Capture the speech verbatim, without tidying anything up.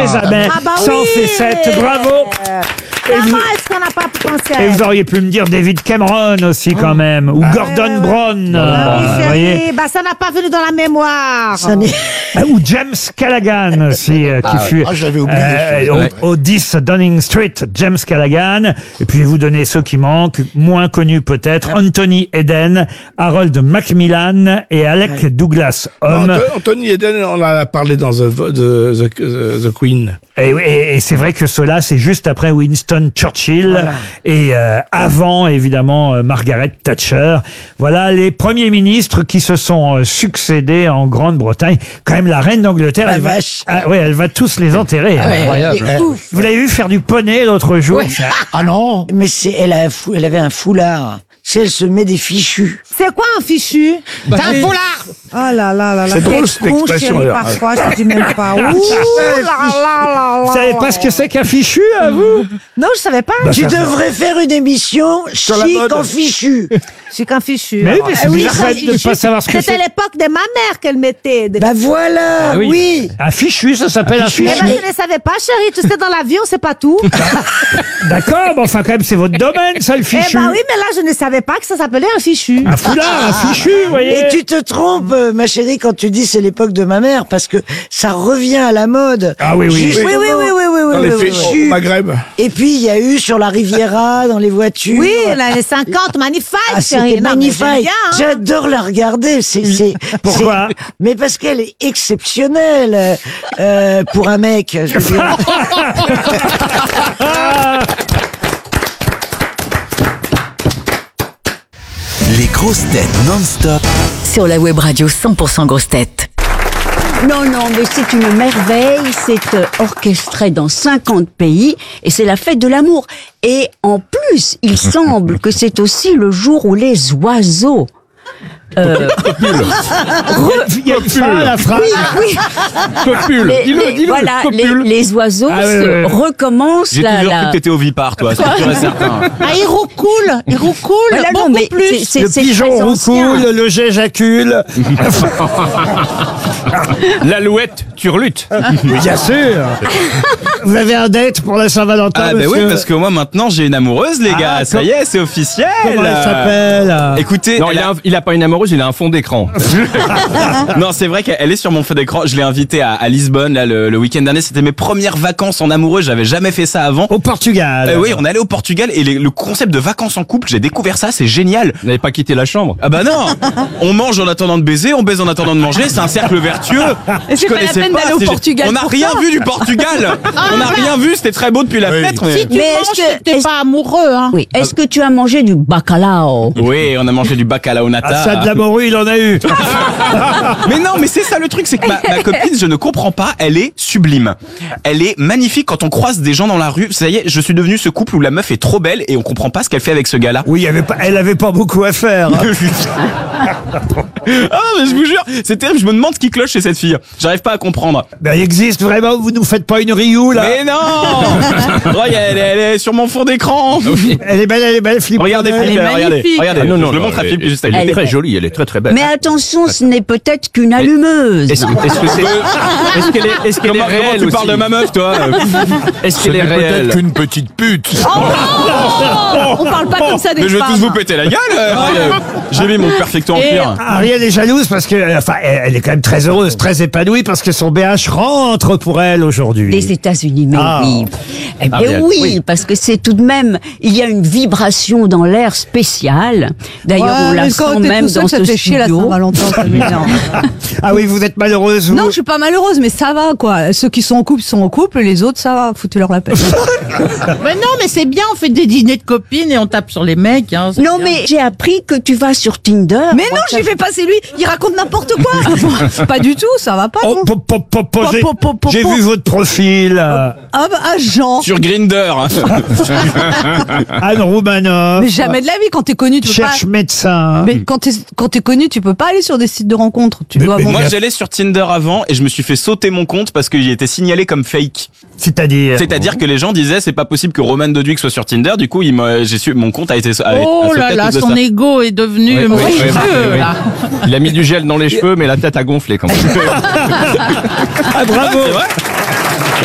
Theresa May, Ah bah ça en oui. fait sept, bravo. Et vous, Comment est-ce qu'on n'a pas pensé à et elle? vous auriez pu me dire David Cameron aussi quand même, ou Gordon ouais, ouais. Brown, Ah oui, euh, chérie, voyez. bah ça n'a pas venu dans la mémoire. Ça n'est- Ah, ou James Callaghan aussi, euh, qui fut Ah, j'avais oublié. euh, au, au dix Downing Street, James Callaghan. Et puis je vais vous donner ceux qui manquent, moins connus peut-être, Anthony Eden, Harold Macmillan et Alec Douglas Non, Home. Anto- Anthony Eden, on en a parlé dans The, the, the, the Queen. Et, et- et c'est vrai que cela, c'est juste après Winston Churchill et euh, avant, évidemment, euh, Margaret Thatcher. Voilà les premiers ministres qui se sont euh, succédés en Grande-Bretagne. Quand même, la reine d'Angleterre, La elle va, vache. ah, ouais, elle va tous les enterrer. hein. Incroyable. Et ouf. Vous l'avez vu faire du poney l'autre jour? Ah non. Mais c'est, elle, a un fou- elle avait un foulard. Si elle se met des fichus. C'est quoi un fichu? Bah, T'as un foulard. Oh là là là là. C'est drôle, T'es cette con, expression, chérie, d'ailleurs. parfois, je te dis même pas. Ouh là là là Vous là savez là. pas ce que c'est qu'un fichu, à vous? Non, je savais pas. Bah, Tu ça- devrais faire une émission la chic mode. en fichu. C'est qu'un fichu. Mais oui, alors. mais c'est Ah oui, bizarre ça, de ne fichu. pas savoir ce que C'était c'est. l'époque de ma mère qu'elle mettait. des- Bah voilà, Ah oui. oui. Un fichu, ça s'appelle un Eh fichu. ben, je ne savais pas, chérie. Tu sais, dans l'avion, c'est pas tout. D'accord, mais enfin, quand même, c'est votre domaine, ça, le Eh fichu. ben oui, mais là, je ne savais pas que ça s'appelait un fichu. Un foulard, un fichu, vous voyez. Et tu te trompes, euh, ma chérie, quand tu dis c'est l'époque de ma mère, parce que ça revient à la mode. Ah oui, oui. Justement. Oui, oui, oui, oui, oui, oui, Dans les oui, oui, fiches oui. au Maghreb. Et puis, il y a eu sur la Riviera, dans les voitures. Oui, l'année cinquante, magnifique, Ah, chérie. c'était Non, mais j'aime magnifique. bien, hein. J'adore la regarder. C'est, c'est, Pourquoi c'est- Mais parce qu'elle est exceptionnelle euh, pour un mec. Je veux dire. Les grosses têtes non-stop Sur la web radio cent pour cent grosses têtes. Non, non, mais c'est une merveille, c'est euh, orchestré dans cinquante pays et c'est la fête de l'amour. Et en plus, il semble que c'est aussi le jour où les oiseaux... Euh, Il y a une fin à la phrase. oui, Copule. les, Dis-le, les- dis-le. voilà, les, Copule. les oiseaux Ah, se ouais, ouais, ouais. recommencent J'ai la... toujours la- cru que t'étais ovipare, toi, c'est sûr et certain. Ah, il roucoule, il roucoule, Voilà, non, beaucoup mais plus. c'est- c'est- Le c'est pigeon très ancien. roucoule, le jet jacule. L'alouette turlute. Bien sûr. Vous avez un date pour la Saint-Valentin, Ah bah oui, monsieur parce que moi maintenant j'ai une amoureuse, les gars. Ah, Ça com- y est, c'est officiel. Comment elle s'appelle Écoutez, Non, elle il a- a, un- il a pas une amoureuse, il a un fond d'écran. non, c'est vrai qu'elle est sur mon feu d'écran. Je l'ai invitée à, à Lisbonne là, le, le week-end dernier. C'était mes premières vacances en amoureux. J'avais jamais fait ça avant. Au Portugal. Euh, oui, on est allé au Portugal et les- le concept de vacances en couple, j'ai découvert ça, c'est génial. Vous n'avez pas quitté la chambre. Ah bah non, on mange en attendant de baiser, on baise en attendant de manger, c'est un cercle vertueux. Et c'est Je pas la connaissais peine d'aller au c'est- Portugal On n'a pour rien ça. vu du Portugal. On n'a rien vu, c'était très beau depuis la Oui. fenêtre. Mais... Si tu Mais manges, est-ce que- t'es est-ce- pas amoureux, hein. Oui, est-ce que tu as mangé du bacalao? Oui, on a mangé du bacalao nata. Ah, ça, de la morue, il en a eu. Mais non, mais c'est ça le truc, c'est que ma, ma copine, je ne comprends pas, elle est sublime. Elle est magnifique quand on croise des gens dans la rue. Ça y est, je suis devenu ce couple où la meuf est trop belle et on comprend pas ce qu'elle fait avec ce gars-là. Oui, il y avait pas, elle avait pas beaucoup à faire. hein. Ah, mais je vous jure, c'est terrible, je me demande ce qui cloche chez cette fille. J'arrive pas à comprendre. Ben, il existe vraiment, vous nous faites pas une Ryu, là. Mais non. Regarde, elle, est- elle est sur mon fond d'écran. Elle est belle, elle est belle, Philippe. Regardez, Philippe. Philippe, Elle est regardez, magnifique. regardez. Ah, non, non, je le non, montre à elle- Philippe juste à Elle est côté. très jolie, elle est très très belle. Mais attention, ce n'est peut-être qu'une allumeuse. Est-ce est-ce que c'est est-ce qu'elle est est-ce qu'elle est Comment, comment réelle tu aussi parles de ma meuf, toi? Est-ce qu'elle est réelle? Peut-être qu'une petite pute. On parle pas comme ça des Mais je vais femmes. tous vous péter la gueule. euh, J'ai mis mon perfecto empire. Ariel est jalouse parce que, enfin, elle elle est quand même très heureuse, très épanouie parce que son B H rentre pour elle aujourd'hui. Des États-Unis, mais Ah. oui. Eh bien, Ariel, oui, oui. parce que c'est tout de même, il y a une vibration dans l'air spéciale. D'ailleurs, on la sent même dans ce ça fait chier la studio. Saint-Valentin, ça m'énerve. Ah oui, vous êtes malheureuse, vous Non, je suis pas malheureuse, mais ça va, quoi. Ceux qui sont en couple sont en couple, et les autres, ça va, foutez-leur la paix. Mais non, mais c'est bien, on fait des dîners de copines et on tape sur les mecs, hein. c'est Non, bien. mais j'ai appris que tu vas sur Tinder. Mais Moi, non, ça- j'y vais pas, c'est lui, il raconte n'importe quoi. Pas du tout, ça va pas. Oh, non. pop, pop, pop, pop, j'ai- Pop, pop, pop, J'ai pop. vu votre profil. euh, Ah bah, ah, Jean. Sur Grindr. Anne Roumanoff. Mais jamais de la vie, quand t'es connu, tu peux Cherche pas. médecin. Mais quand t'es, quand t'es connu, tu peux pas aller sur des sites de rencontres. Tu Mais- dois mais avoir- Moi, j'allais sur Tinder avant et je me suis fait sauter mon compte parce qu'il était signalé comme fake. C'est-à-dire. C'est-à-dire que les gens disaient c'est pas possible que Roman Doduic soit sur Tinder. Du coup, il m'a- j'ai su mon compte a été. a- a Oh sauté là à là, cause de son ça. ego est devenu Oui, oui, monstrueux, oui, oui, oui. là. Il a mis du gel dans les cheveux, mais la tête a gonflé quand même. Ah, bravo. C'est vrai